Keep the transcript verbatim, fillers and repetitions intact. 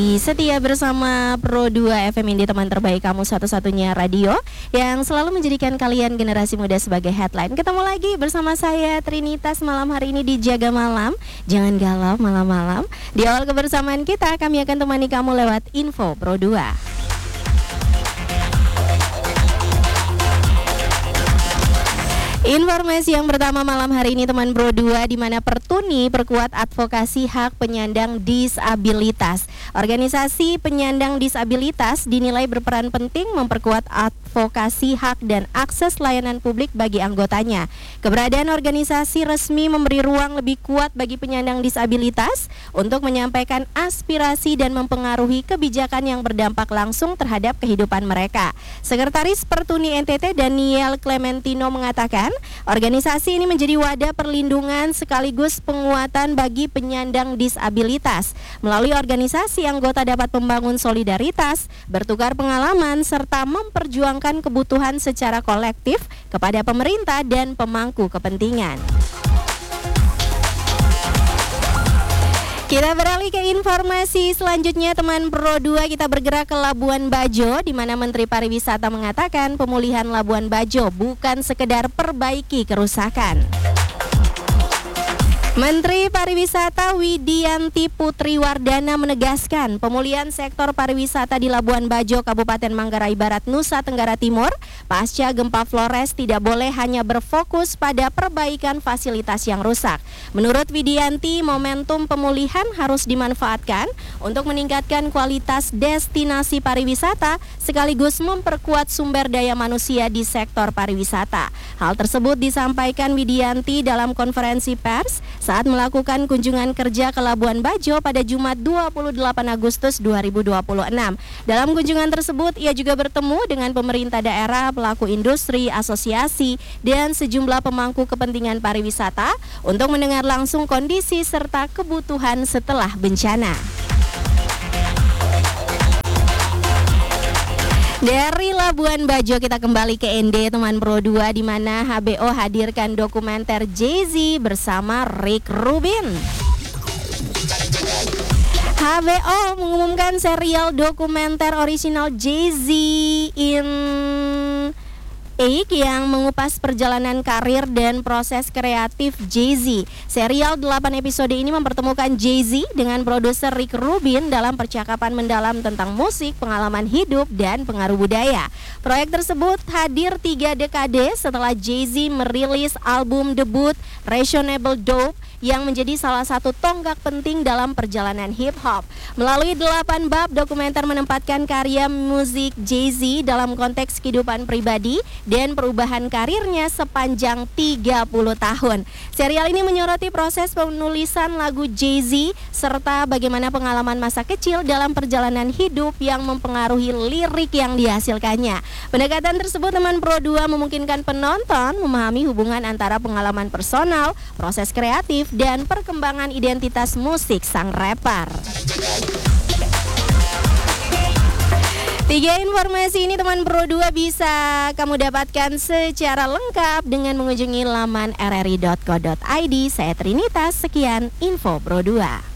Setia bersama Pro dua F M, ini teman terbaik kamu, satu-satunya radio yang selalu menjadikan kalian generasi muda sebagai headline. Ketemu lagi bersama saya Trinitas malam hari ini di Jaga Malam. Jangan galau malam-malam. Di awal kebersamaan kita, kami akan temani kamu lewat info Pro dua. Informasi yang pertama malam hari ini teman Pro dua, di mana Pertuni perkuat advokasi hak penyandang disabilitas. Organisasi penyandang disabilitas dinilai berperan penting memperkuat advokasi hak dan akses layanan publik bagi anggotanya. Keberadaan organisasi resmi memberi ruang lebih kuat bagi penyandang disabilitas untuk menyampaikan aspirasi dan mempengaruhi kebijakan yang berdampak langsung terhadap kehidupan mereka. Sekretaris Pertuni N T T Daniel Clementino mengatakan, organisasi ini menjadi wadah perlindungan sekaligus penguatan bagi penyandang disabilitas. Melalui organisasi, anggota dapat membangun solidaritas, bertukar pengalaman, serta memperjuangkan kebutuhan secara kolektif kepada pemerintah dan pemangku kepentingan. Kita beralih ke informasi selanjutnya teman Pro dua, kita bergerak ke Labuan Bajo, di mana Menteri Pariwisata mengatakan pemulihan Labuan Bajo bukan sekedar perbaiki kerusakan. Menteri Pariwisata Widianti Putriwardana menegaskan pemulihan sektor pariwisata di Labuan Bajo, Kabupaten Manggarai Barat, Nusa Tenggara Timur pasca gempa Flores tidak boleh hanya berfokus pada perbaikan fasilitas yang rusak. Menurut Widianti, momentum pemulihan harus dimanfaatkan untuk meningkatkan kualitas destinasi pariwisata sekaligus memperkuat sumber daya manusia di sektor pariwisata. Hal tersebut disampaikan Widianti dalam konferensi pers saat melakukan kunjungan kerja ke Labuan Bajo pada Jumat dua puluh delapan Agustus dua ribu dua puluh enam. Dalam kunjungan tersebut, ia juga bertemu dengan pemerintah daerah, pelaku industri, asosiasi, dan sejumlah pemangku kepentingan pariwisata untuk mendengar langsung kondisi serta kebutuhan setelah bencana. Dari Labuan Bajo kita kembali ke N D teman Pro dua, di mana H B O hadirkan dokumenter Jay-Z bersama Rick Rubin. H B O mengumumkan serial dokumenter original Jay-Z in Age yang mengupas perjalanan karir dan proses kreatif Jay-Z. Serial delapan episode ini mempertemukan Jay-Z dengan produser Rick Rubin dalam percakapan mendalam tentang musik, pengalaman hidup, dan pengaruh budaya. Proyek tersebut hadir tiga dekade setelah Jay-Z merilis album debut Reasonable Doubt yang menjadi salah satu tonggak penting dalam perjalanan hip-hop. Melalui delapan bab, dokumenter menempatkan karya musik Jay-Z dalam konteks kehidupan pribadi dan perubahan karirnya sepanjang tiga puluh tahun. Serial ini menyoroti proses penulisan lagu Jay-Z serta bagaimana pengalaman masa kecil dalam perjalanan hidup yang mempengaruhi lirik yang dihasilkannya. Pendekatan tersebut teman Pro dua memungkinkan penonton memahami hubungan antara pengalaman personal, proses kreatif, dan perkembangan identitas musik sang rapper. Tiga informasi ini teman Pro dua bisa kamu dapatkan secara lengkap dengan mengunjungi laman r r i dot co dot i d. Saya Trinitas, sekian info Pro dua.